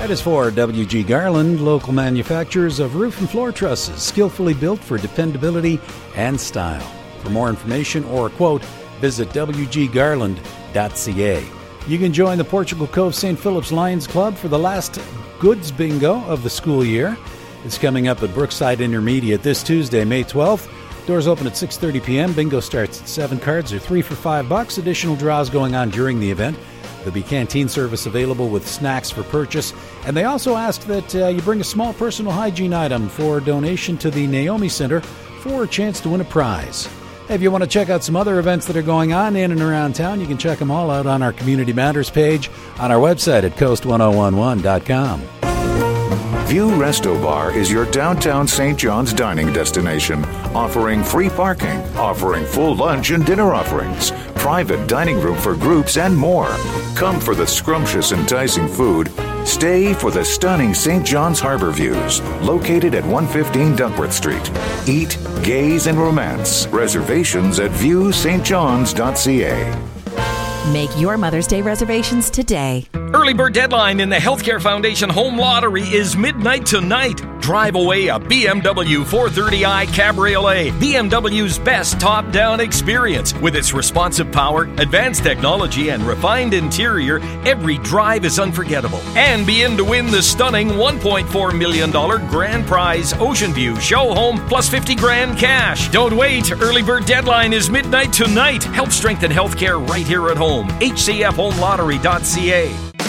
That is for W.G. Garland, local manufacturers of roof and floor trusses, skillfully built for dependability and style. For more information or a quote, visit wggarland.ca. You can join the Portugal Cove St. Philip's Lions Club for the last goods bingo of the school year. It's coming up at Brookside Intermediate this Tuesday, May 12th. Doors open at 6:30 p.m. Bingo starts at 7. Cards are $3 for $5. Additional draws going on during the event. There'll be canteen service available with snacks for purchase. And they also ask that you bring a small personal hygiene item for donation to the Naomi Center for a chance to win a prize. If you want to check out some other events that are going on in and around town, you can check them all out on our Community Matters page on our website at coast1011.com. View Resto Bar is your downtown St. John's dining destination, offering free parking, offering full lunch and dinner offerings, private dining room for groups, and more. Come for the scrumptious, enticing food. Stay for the stunning St. John's Harbor views, located at 115 Duckworth Street. Eat, gaze, and romance. Reservations at viewstjohns.ca. Make your Mother's Day reservations today. Early bird deadline in the Healthcare Foundation Home Lottery is midnight tonight. Drive away a BMW 430i Cabriolet, BMW's best top-down experience. With its responsive power, advanced technology, and refined interior, every drive is unforgettable. And be in to win the stunning $1.4 million grand prize Ocean View show home plus $50,000 cash. Don't wait. Early bird deadline is midnight tonight. Help strengthen healthcare right here at home. HCFHomeLottery.ca.